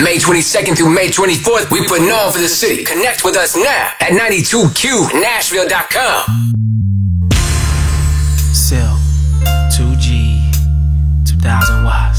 May 22nd through May 24th, we putting on for the city. Connect with us now at 92QNashville.com. Cell 2G 2000 watts.